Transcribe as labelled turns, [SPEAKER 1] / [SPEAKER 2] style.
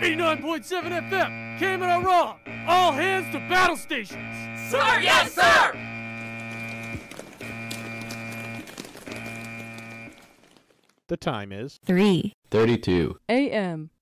[SPEAKER 1] 89.7 FM, Camera Raw. All hands to battle stations.
[SPEAKER 2] Sir, yes, sir!
[SPEAKER 3] The time is
[SPEAKER 4] 3:32
[SPEAKER 5] a.m.